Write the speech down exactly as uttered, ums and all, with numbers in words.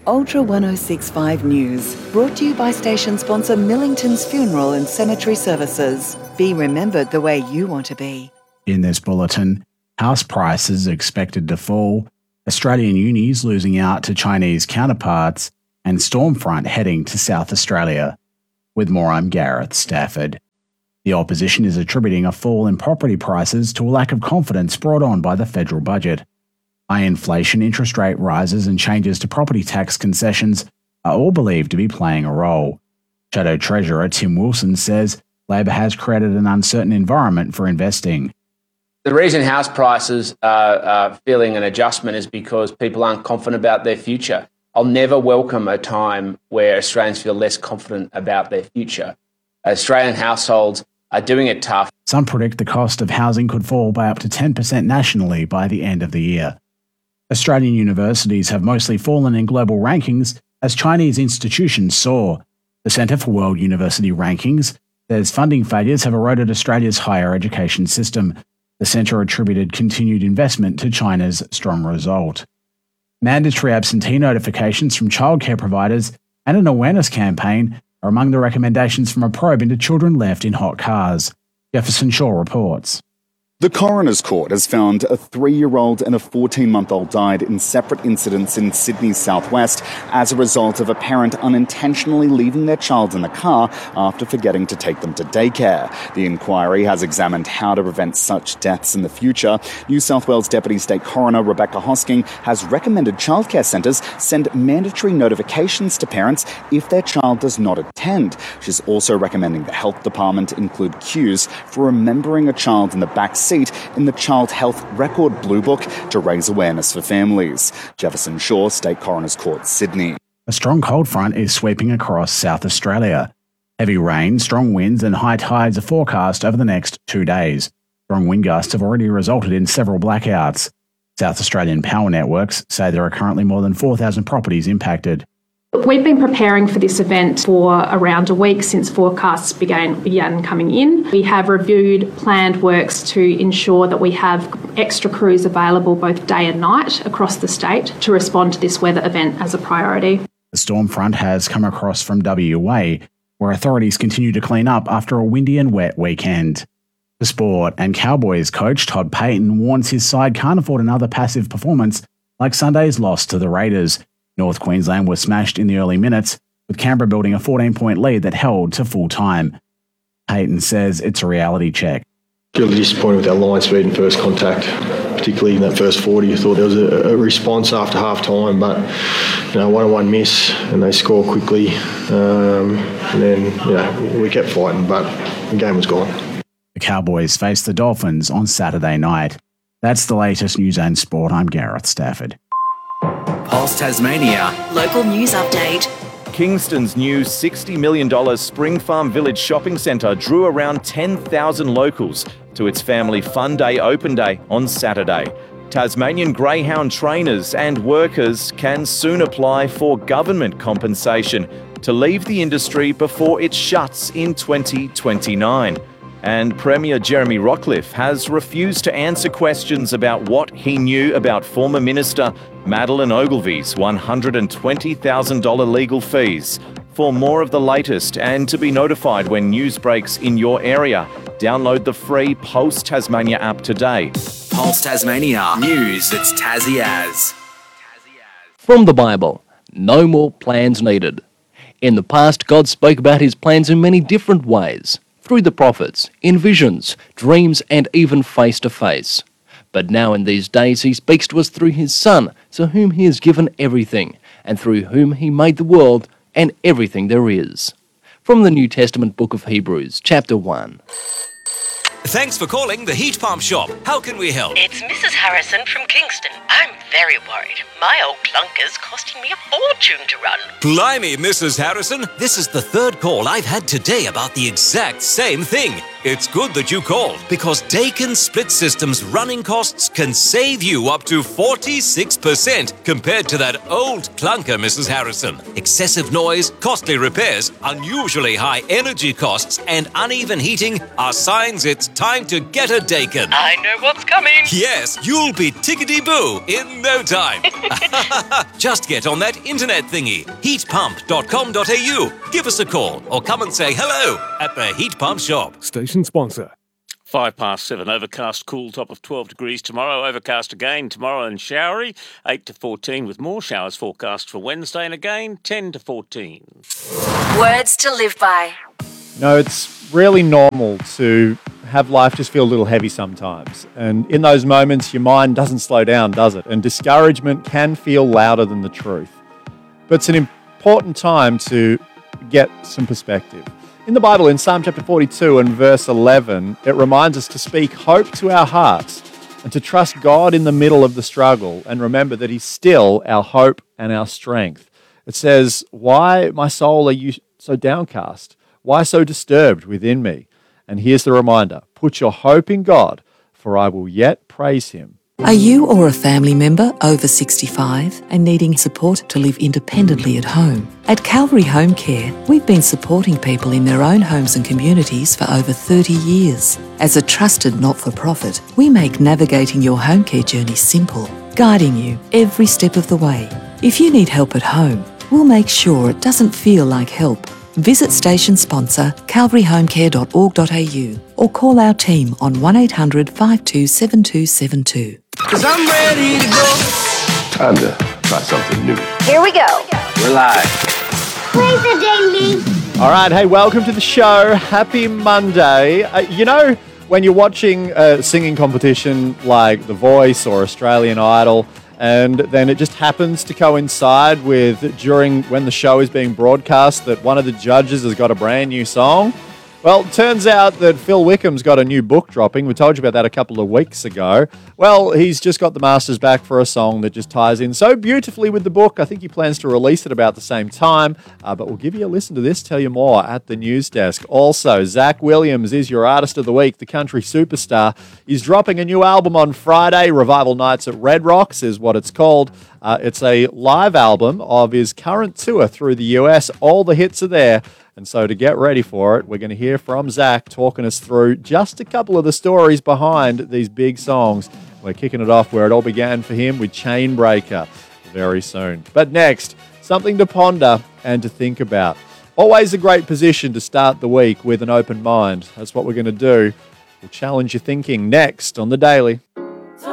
Ultra one oh six point five News, brought to you by station sponsor Millington's Funeral and Cemetery Services. Be remembered the way you want to be. In this bulletin, house prices expected to fall, Australian unis losing out to Chinese counterparts, and Stormfront heading to South Australia. With more, I'm Gareth Stafford. The opposition is attributing a fall in property prices to a lack of confidence brought on by the federal budget. High inflation, interest rate rises and changes to property tax concessions are all believed to be playing a role. Shadow Treasurer Tim Wilson says Labor has created an uncertain environment for investing. The reason house prices are, are feeling an adjustment is because people aren't confident about their future. I'll never welcome a time where Australians feel less confident about their future. Australian households are doing it tough. Some predict the cost of housing could fall by up to ten percent nationally by the end of the year. Australian universities have mostly fallen in global rankings as Chinese institutions soar. The Centre for World University Rankings says funding failures have eroded Australia's higher education system. The centre attributed continued investment to China's strong result. Mandatory absentee notifications from childcare providers and an awareness campaign are among the recommendations from a probe into children left in hot cars. Jefferson Shaw reports. The Coroner's Court has found a three-year-old and a fourteen-month-old died in separate incidents in Sydney's southwest as a result of a parent unintentionally leaving their child in the car after forgetting to take them to daycare. The inquiry has examined how to prevent such deaths in the future. New South Wales Deputy State Coroner Rebecca Hosking has recommended childcare centres send mandatory notifications to parents if their child does not attend. She's also recommending the Health Department include cues for remembering a child in the back seat in the Child Health Record Blue Book to raise awareness for families. Jefferson Shaw, State Coroner's Court, Sydney. A strong cold front is sweeping across South Australia. Heavy rain, strong winds and high tides are forecast over the next two days. Strong wind gusts have already resulted in several blackouts. South Australian power networks say there are currently more than four thousand properties impacted. We've been preparing for this event for around a week since forecasts began, began coming in. We have reviewed planned works to ensure that we have extra crews available both day and night across the state to respond to this weather event as a priority. The storm front has come across from W A, where authorities continue to clean up after a windy and wet weekend. The Sport and Cowboys coach Todd Payten warns his side can't afford another passive performance like Sunday's loss to the Raiders. North Queensland was smashed in the early minutes, with Canberra building a fourteen-point lead that held to full time. Payten says it's a reality check. Really disappointed with our line speed and first contact, particularly in that first forty. I thought there was a, a response after half time, but you know, one-on-one miss and they score quickly. Um, and then you know, we kept fighting, but the game was gone. The Cowboys face the Dolphins on Saturday night. That's the latest news and sport. I'm Gareth Stafford. Pulse Tasmania. Local news update. Kingston's new sixty million dollars Spring Farm Village shopping centre drew around ten thousand locals to its Family Fun Day Open Day on Saturday. Tasmanian greyhound trainers and workers can soon apply for government compensation to leave the industry before it shuts in twenty twenty-nine. And Premier Jeremy Rockliff has refused to answer questions about what he knew about former Minister Madeleine Ogilvy's one hundred twenty thousand dollars legal fees. For more of the latest and to be notified when news breaks in your area, download the free Pulse Tasmania app today. Pulse Tasmania. News that's Tassie as. From the Bible, no more plans needed. In the past, God spoke about his plans in many different ways. Through the prophets, in visions, dreams, and even face-to-face. But now in these days he speaks to us through his Son, to whom he has given everything, and through whom he made the world and everything there is. From the New Testament book of Hebrews, chapter one. Thanks for calling the Heat Pump Shop. How can we help? It's Missus Harrison from Kingston. I'm very worried. My old clunker's costing me a fortune to run. Blimey, Missus Harrison. This is the third call I've had today about the exact same thing. It's good that you called because Daikin Split System's running costs can save you up to forty-six percent compared to that old clunker, Missus Harrison. Excessive noise, costly repairs, unusually high energy costs, and uneven heating are signs it's time to get a Daikin. I know what's coming. Yes, you'll be tickety-boo in no time. Just get on that internet thingy, heat pump dot com dot a u. Give us a call or come and say hello at the Heat Pump Shop. Station sponsor. Five past seven. Overcast, cool, top of twelve degrees tomorrow. Overcast again tomorrow and showery. Eight to fourteen with more showers forecast for Wednesday, and again ten to fourteen. Words to live by. No, it's really normal to have life just feel a little heavy sometimes. And in those moments, your mind doesn't slow down, does it? And discouragement can feel louder than the truth. But it's an important time to get some perspective. In the Bible, in Psalm chapter forty-two and verse eleven, it reminds us to speak hope to our hearts and to trust God in the middle of the struggle and remember that He's still our hope and our strength. It says, "Why, my soul, are you so downcast? Why so disturbed within me?" And here's the reminder, put your hope in God, for I will yet praise Him. Are you or a family member over sixty-five and needing support to live independently at home? At Calvary Home Care, we've been supporting people in their own homes and communities for over thirty years. As a trusted not-for-profit, we make navigating your home care journey simple, guiding you every step of the way. If you need help at home, we'll make sure it doesn't feel like help. Visit station sponsor calvary home care dot org dot a u or call our team on one eight hundred five two seven two seven two. Cause I'm ready to go. Time to try something new. Here we go. We're live. Where's the daily? All right, hey, welcome to the show. Happy Monday. Uh, you know, when you're watching a singing competition like The Voice or Australian Idol, and then it just happens to coincide with during when the show is being broadcast that one of the judges has got a brand new song. Well, it turns out that Phil Wickham's got a new book dropping. We told you about that a couple of weeks ago. Well, he's just got the masters back for a song that just ties in so beautifully with the book. I think he plans to release it about the same time, uh, but we'll give you a listen to this, tell you more at the news desk. Also, Zach Williams is your Artist of the Week, the country superstar. He's dropping a new album on Friday. Revival Nights at Red Rocks is what it's called. Uh, it's a live album of his current tour through the U S. All the hits are there. And so to get ready for it, we're going to hear from Zach talking us through just a couple of the stories behind these big songs. We're kicking it off where it all began for him with Chainbreaker very soon. But next, something to ponder and to think about. Always a great position to start the week with an open mind. That's what we're going to do. We'll challenge your thinking next on The Daily.